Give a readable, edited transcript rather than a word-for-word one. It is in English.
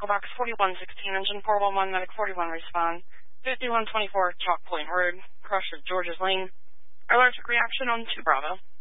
Echo Box 4116, engine 411, medic 41, respond. 5124, Chalk Point Road, Crusher, George's Lane. Allergic reaction on 2 Bravo.